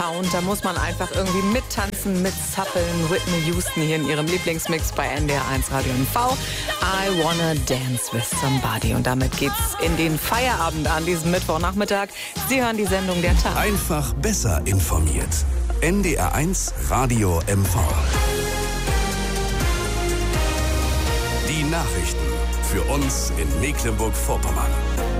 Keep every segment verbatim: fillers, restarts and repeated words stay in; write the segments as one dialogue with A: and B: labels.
A: Und da muss man einfach irgendwie mittanzen, mitzappeln. Whitney Houston hier in ihrem Lieblingsmix bei N D R eins Radio M V. I wanna dance with somebody. Und damit geht's in den Feierabend an diesem Mittwochnachmittag. Sie hören die Sendung der Tag.
B: Einfach besser informiert. N D R eins Radio M V. Die Nachrichten für uns in Mecklenburg-Vorpommern.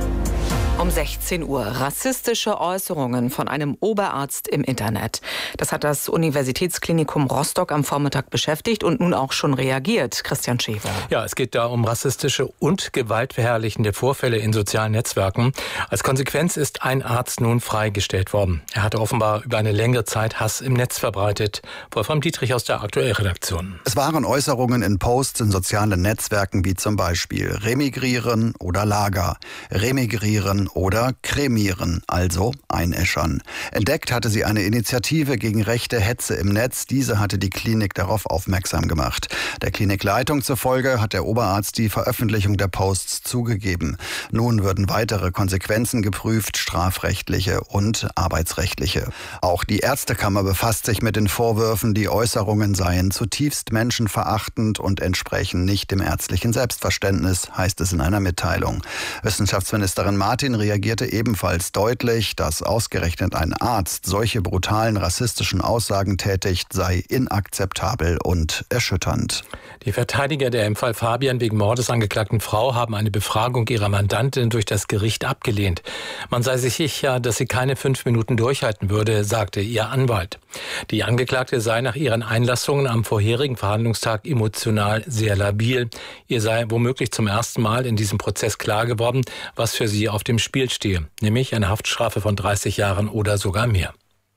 A: Um sechzehn Uhr rassistische Äußerungen von einem Oberarzt im Internet. Das hat das Universitätsklinikum Rostock am Vormittag beschäftigt und nun auch schon reagiert. Christian Schäfer.
C: Ja, es geht da um rassistische und gewaltverherrlichende Vorfälle in sozialen Netzwerken. Als Konsequenz ist ein Arzt nun freigestellt worden. Er hatte offenbar über eine längere Zeit Hass im Netz verbreitet. Wolfram Dietrich aus der Aktuellredaktion.
D: Es waren Äußerungen in Posts in sozialen Netzwerken wie zum Beispiel remigrieren oder Lager, remigrieren oder cremieren, also einäschern. Entdeckt hatte sie eine Initiative gegen rechte Hetze im Netz. Diese hatte die Klinik darauf aufmerksam gemacht. Der Klinikleitung zufolge hat der Oberarzt die Veröffentlichung der Posts zugegeben. Nun würden weitere Konsequenzen geprüft, strafrechtliche und arbeitsrechtliche. Auch die Ärztekammer befasst sich mit den Vorwürfen, die Äußerungen seien zutiefst menschenverachtend und entsprechen nicht dem ärztlichen Selbstverständnis, heißt es in einer Mitteilung. Wissenschaftsministerin Martin reagierte ebenfalls deutlich, dass ausgerechnet ein Arzt solche brutalen rassistischen Aussagen tätigt, sei inakzeptabel und erschütternd.
C: Die Verteidiger der im Fall Fabian wegen Mordes angeklagten Frau haben eine Befragung ihrer Mandantin durch das Gericht abgelehnt. Man sei sich sicher, dass sie keine fünf Minuten durchhalten würde, sagte ihr Anwalt. Die Angeklagte sei nach ihren Einlassungen am vorherigen Verhandlungstag emotional sehr labil. Ihr sei womöglich zum ersten Mal in diesem Prozess klar geworden, was für sie auf dem Spiel stehe, nämlich eine Haftstrafe von dreißig Jahren oder sogar mehr.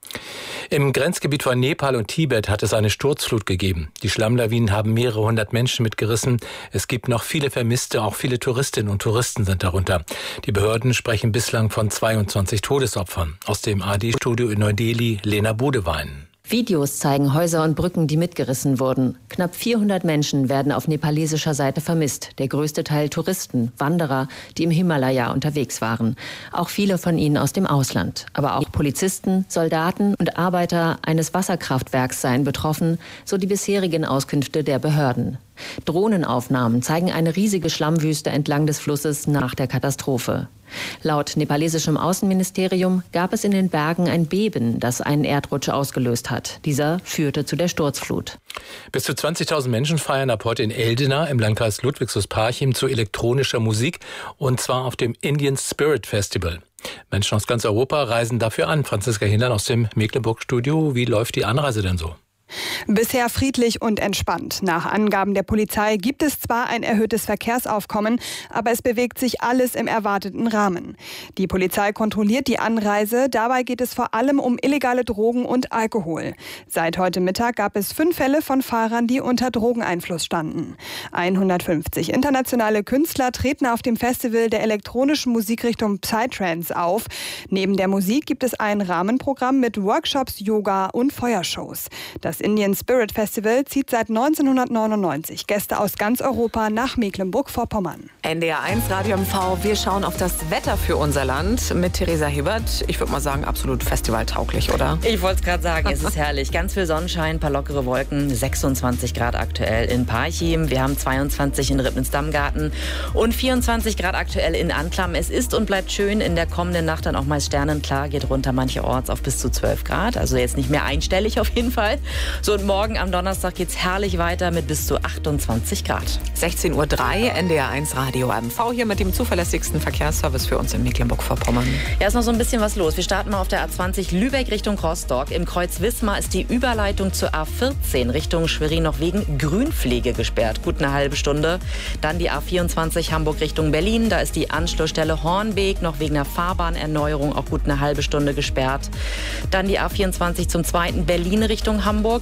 C: Im Grenzgebiet von Nepal und Tibet hat es eine Sturzflut gegeben. Die Schlammlawinen haben mehrere hundert Menschen mitgerissen. Es gibt noch viele Vermisste, auch viele Touristinnen und Touristen sind darunter. Die Behörden sprechen bislang von zweiundzwanzig Todesopfern. Aus dem A R D-Studio in Neu-Delhi, Lena Bodewein.
E: Videos zeigen Häuser und Brücken, die mitgerissen wurden. Knapp vierhundert Menschen werden auf nepalesischer Seite vermisst. Der größte Teil Touristen, Wanderer, die im Himalaya unterwegs waren. Auch viele von ihnen aus dem Ausland. Aber auch Polizisten, Soldaten und Arbeiter eines Wasserkraftwerks seien betroffen, so die bisherigen Auskünfte der Behörden. Drohnenaufnahmen zeigen eine riesige Schlammwüste entlang des Flusses nach der Katastrophe. Laut nepalesischem Außenministerium gab es in den Bergen ein Beben, das einen Erdrutsch ausgelöst hat. Dieser führte zu der Sturzflut.
C: Bis zu zwanzigtausend Menschen feiern ab heute in Eldena im Landkreis Ludwigslust-Parchim zu elektronischer Musik, und zwar auf dem Indian Spirit Festival. Menschen aus ganz Europa reisen dafür an. Franziska Hindern aus dem Mecklenburg-Studio. Wie läuft die Anreise denn so?
F: Bisher friedlich und entspannt. Nach Angaben der Polizei gibt es zwar ein erhöhtes Verkehrsaufkommen, aber es bewegt sich alles im erwarteten Rahmen. Die Polizei kontrolliert die Anreise. Dabei geht es vor allem um illegale Drogen und Alkohol. Seit heute Mittag gab es fünf Fälle von Fahrern, die unter Drogeneinfluss standen. hundertfünfzig internationale Künstler treten auf dem Festival der elektronischen Musikrichtung Psytrance auf. Neben der Musik gibt es ein Rahmenprogramm mit Workshops, Yoga und Feuershows. Das Indian Spirit Festival zieht seit neunzehnhundertneunundneunzig Gäste aus ganz Europa nach Mecklenburg-Vorpommern.
A: N D R eins Radio M V, wir schauen auf das Wetter für unser Land mit Theresa Hibbert. Ich würde mal sagen, absolut festivaltauglich, oder?
G: Ich wollte es gerade sagen, es ist herrlich. Ganz viel Sonnenschein, paar lockere Wolken, sechsundzwanzig Grad aktuell in Parchim. Wir haben zweiundzwanzig in Ribnitz-Dammgarten und vierundzwanzig Grad aktuell in Anklam. Es ist und bleibt schön, in der kommenden Nacht dann auch mal sternenklar, geht runter mancherorts auf bis zu zwölf Grad. Also jetzt nicht mehr einstellig auf jeden Fall. So, und morgen am Donnerstag geht's herrlich weiter mit bis zu achtundzwanzig Grad.
A: sechzehn Uhr drei, N D R eins Radio M V hier mit dem zuverlässigsten Verkehrsservice für uns in Mecklenburg-Vorpommern.
G: Ja, ist noch so ein bisschen was los. Wir starten mal auf der A zwanzig Lübeck Richtung Rostock. Im Kreuz Wismar ist die Überleitung zur A vierzehn Richtung Schwerin noch wegen Grünpflege gesperrt. Gut eine halbe Stunde. Dann die A vierundzwanzig Hamburg Richtung Berlin. Da ist die Anschlussstelle Hornbeek noch wegen der Fahrbahnerneuerung auch gut eine halbe Stunde gesperrt. Dann die A vierundzwanzig zum zweiten Berlin Richtung Hamburg.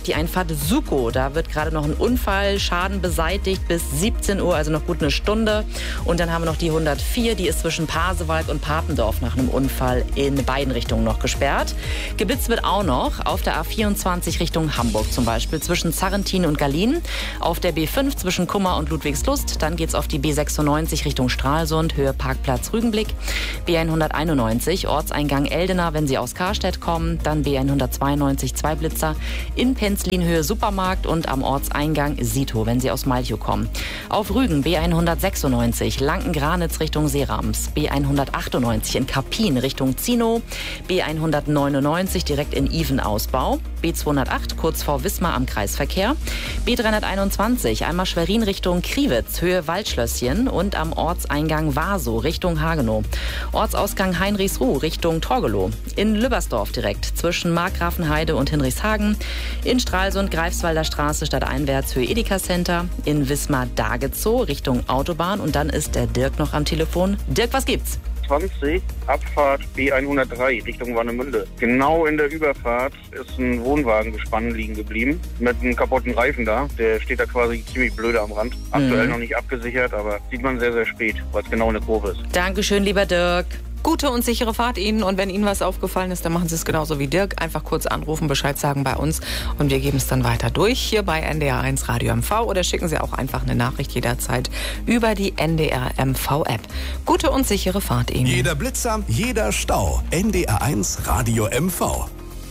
G: Hamburg, die Einfahrt Sukow. Da wird gerade noch ein Unfallschaden beseitigt bis siebzehn Uhr, also noch gut eine Stunde. Und dann haben wir noch die hundertvier, die ist zwischen Pasewalk und Papendorf nach einem Unfall in beiden Richtungen noch gesperrt. Geblitzt wird auch noch auf der A vierundzwanzig Richtung Hamburg zum Beispiel, zwischen Zarrentin und Gallien. Auf der B fünf zwischen Kummer und Ludwigslust. Dann geht's auf die B sechsundneunzig Richtung Stralsund, Höhe Parkplatz Rügenblick. B hunderteinundneunzig, Ortseingang Eldena, wenn Sie aus Karstedt kommen. Dann B hundertzweiundneunzig, zwei Blitzer in Penzlin, Höhe Supermarkt und am Ortseingang Sito, wenn Sie aus Malchow kommen. Auf Rügen B hundertsechsundneunzig, Lanken-Granitz Richtung Seerams. B hundertachtundneunzig in Karpin Richtung Zinow. B hundertneunundneunzig direkt in Iven-Ausbau. B zweihundertacht kurz vor Wismar am Kreisverkehr. B dreihunderteinundzwanzig einmal Schwerin Richtung Kriwitz, Höhe Waldschlösschen und am Ortseingang Waso Richtung Hagenow. Ortsausgang Heinrichsruh Richtung Torgelow. In Lübbersdorf direkt zwischen Markgrafenheide und Hinrichshagen. In Stralsund Greifswalder Straße stadteinwärts Höhe Edeka Center. In Wismar-Dagezow Richtung Autobahn. Und dann ist der Dirk noch am Telefon. Dirk, was gibt's?
H: zwanzig, Abfahrt B hundertdrei Richtung Warnemünde. Genau in der Überfahrt ist ein Wohnwagengespann liegen geblieben mit einem kaputten Reifen da. Der steht da quasi ziemlich blöde am Rand. Aktuell mhm. noch nicht abgesichert, aber sieht man sehr, sehr spät, weil es genau eine Kurve ist.
G: Dankeschön, lieber Dirk.
A: Gute und sichere Fahrt Ihnen, und wenn Ihnen was aufgefallen ist, dann machen Sie es genauso wie Dirk. Einfach kurz anrufen, Bescheid sagen bei uns und wir geben es dann weiter durch hier bei N D R eins Radio M V, oder schicken Sie auch einfach eine Nachricht jederzeit über die N D R M V App. Gute und sichere Fahrt Ihnen.
B: Jeder Blitzer, jeder Stau. N D R eins Radio M V.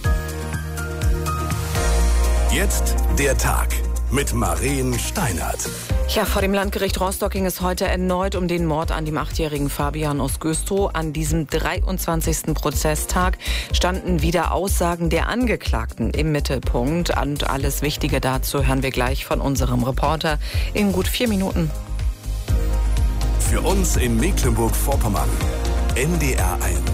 B: Jetzt der Tag mit Maren Steinert.
A: Ja, vor dem Landgericht Rostock ging es heute erneut um den Mord an dem achtjährigen Fabian aus Güstrow. An diesem dreiundzwanzigsten Prozesstag standen wieder Aussagen der Angeklagten im Mittelpunkt. Und alles Wichtige dazu hören wir gleich von unserem Reporter in gut vier Minuten.
B: Für uns in Mecklenburg-Vorpommern, N D R eins.